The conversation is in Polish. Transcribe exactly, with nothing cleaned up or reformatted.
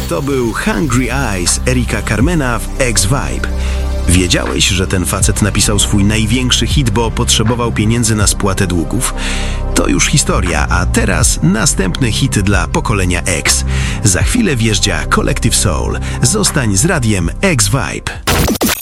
To był Hungry Eyes Erika Carmena w X-Vibe. Wiedziałeś, że ten facet napisał swój największy hit, bo potrzebował pieniędzy na spłatę długów? To już historia, a teraz następny hit dla pokolenia X. Za chwilę wjeżdża Collective Soul. Zostań z radiem X-Vibe.